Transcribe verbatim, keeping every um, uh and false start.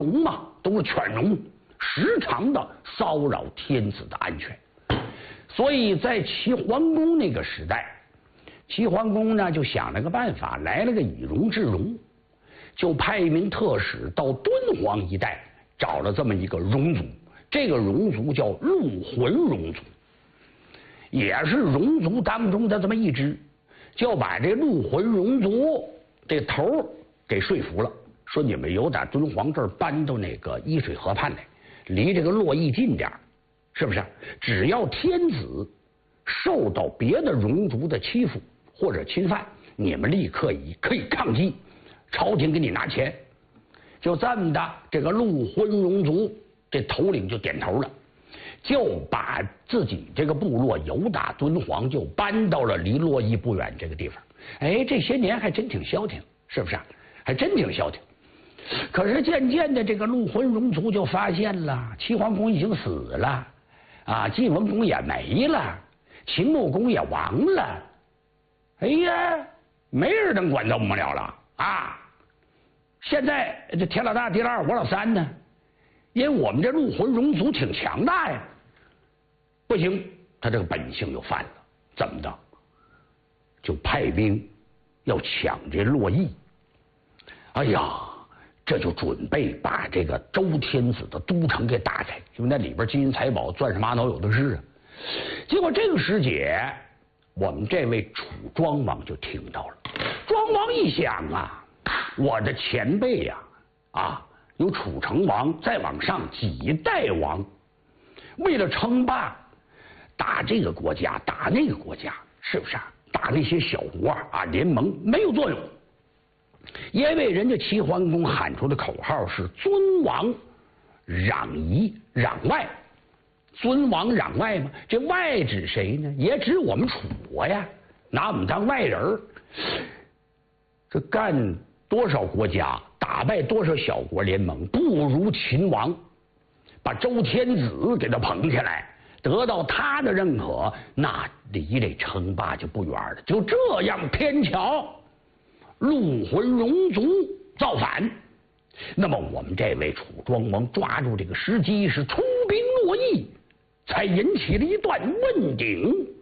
戎嘛，都是犬戎，时常的骚扰天子的安全。所以在齐桓公那个时代，齐桓公呢就想了个办法，来了个以戎制戎，就派一名特使到敦煌一带找了这么一个戎族，这个戎族叫陆浑戎族，也是戎族当中的这么一支，就把这陆浑戎族这头给说服了，说你们由打敦煌这儿搬到那个伊水河畔来，离这个洛邑近点，是不是？只要天子受到别的戎族的欺负或者侵犯，你们立刻以可以抗击，朝廷给你拿钱。就这么的，这个陆浑戎族这头领就点头了，就把自己这个部落由打敦煌就搬到了离洛邑不远这个地方。哎，这些年还真挺消停，是不是？还真挺消停。可是渐渐的，这个陆浑戎族就发现了，齐桓公已经死了，啊，晋文公也没了，秦穆公也亡了。哎呀，没人能管到我们了了啊！现在这天老大、地老二、我老三呢，因为我们这陆浑戎族挺强大呀。不行，他这个本性又犯了，怎么的？就派兵要抢这洛邑。哎呀，这就准备把这个周天子的都城给打开，因为那里边金银财宝、钻石玛瑙有的是啊。结果这个时节，我们这位楚庄王就听到了。庄王一想啊，我的前辈呀，啊，啊，有楚成王，再往上几代王，为了称霸，打这个国家，打那个国家，是不是啊？打那些小国啊，联盟没有作用。因为人家齐桓公喊出的口号是尊王攘夷攘外，尊王攘外嘛，这外指谁呢？也指我们楚国呀，拿我们当外人。这干多少国家，打败多少小国联盟，不如秦王把周天子给他捧起来，得到他的认可，那离这称霸就不远了。就这样，偏巧陆浑戎族造反，那么我们这位楚庄王抓住这个时机，是出兵洛邑，才引起了一段问鼎。